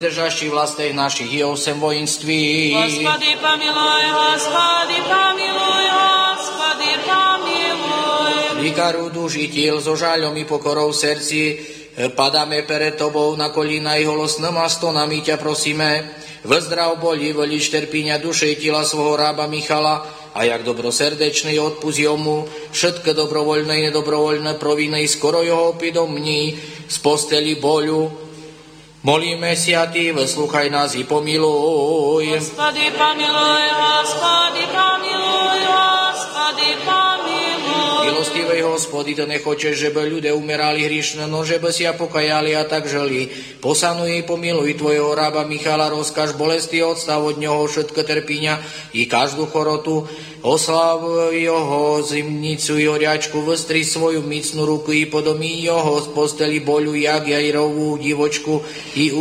držaši vlastech našich i osem vojenství. Господи, помилуй, Господи, помилуй, Господи, помилуj. Vikaru duši tiel so žaľom i pokorou v srdci, padáme pred Tobou na kolína i holosným a stonami ťa prosíme. Vzdrav boli, velič terpíňa duše i tela svojho rába Michala, a jak dobrosrdečný odpust jomu, všetko dobrovoľné i nedobrovoľné proviny, skoro jeho opidomní, z posteli boľu. Molíme si a Ty, vyslúchaj nás i pomiluj. Господи, помилуй, Господи, помилуj, Господи, помилуj. Milostivý Hospody, to nechočeš, že by ľudia umerali hriešne, no že by si ja pokajali a tak žili. Posanuj i pomiluj Tvojho rába Michala, rozkaž bolesti, odstav od ňoho všetko terpíňa i každú chorotu. Oslav jeho zimnicu i oriačku, vystri svoju micnú ruku i podomí jeho z posteli boľu, jak jajrovú divočku i